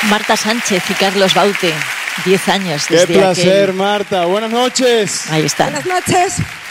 Marta Sánchez y Carlos Baute, 10 años Qué desde placer, aquel... Marta. Buenas noches. Ahí están. Buenas noches.